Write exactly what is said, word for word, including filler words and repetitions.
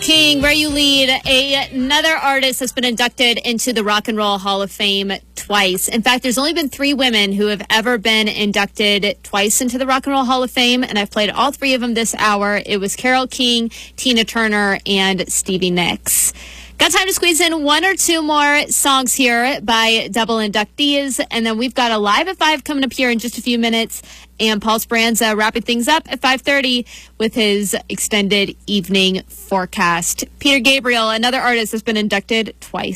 King, Where You Lead, a, another artist that's been inducted into the Rock and Roll Hall of Fame twice. In fact, there's only been three women who have ever been inducted twice into the Rock and Roll Hall of Fame, and I've played all three of them this hour. It was Carole King, Tina Turner, and Stevie Nicks. Got time to squeeze in one or two more songs here by double inductees, and then we've got a Live at five coming up here in just a few minutes, and Paul Speranza wrapping things up at five thirty with his extended evening forecast. Peter Gabriel, another artist that's been inducted twice.